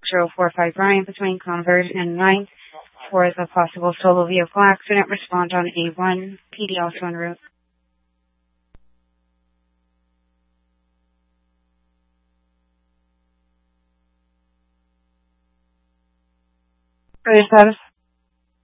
6045 Ryan between Converge and 9th for the possible solo vehicle accident. Respond on A1. PD also en route. Further status.